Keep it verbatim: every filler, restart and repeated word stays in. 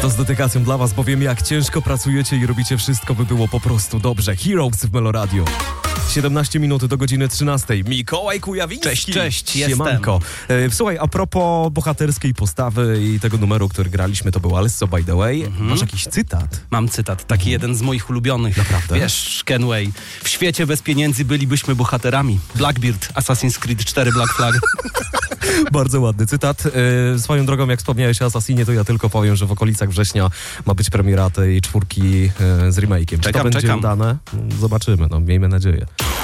To z dedykacją dla was, bo wiem, jak ciężko pracujecie i robicie wszystko, by było po prostu dobrze. Heroes w Meloradio. siedemnaście minut do godziny trzynastej. Mikołaj Kujawiński. Cześć, cześć, Siemanko. E, słuchaj, a propos bohaterskiej postawy i tego numeru, który graliśmy, to był Also By The Way. Mhm. Masz jakiś cytat? Mam cytat, taki mhm. jeden z moich ulubionych. Naprawdę? Wiesz, Kenway, w świecie bez pieniędzy bylibyśmy bohaterami. Blackbeard, Assassin's Creed cztery Black Flag. Bardzo ładny cytat. E, swoją drogą, jak wspomniałeś o Assassinie, to ja tylko powiem, że w okolicach września ma być premiera tej czwórki e, z remake'iem. Czy Czekam, to będzie czekam. udane? Zobaczymy, no miejmy nadzieję.